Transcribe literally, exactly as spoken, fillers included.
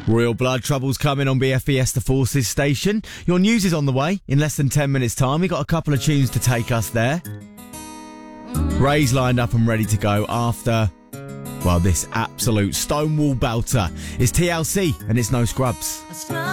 Royal Blood Trouble's coming on B F Fiesta Forces station. Your news is on the way in less than ten minutes time. We've got a couple of tunes to take us there. Ray's lined up and ready to go after, well, this absolute Stonewall belter is T L C and it's No Scrubs.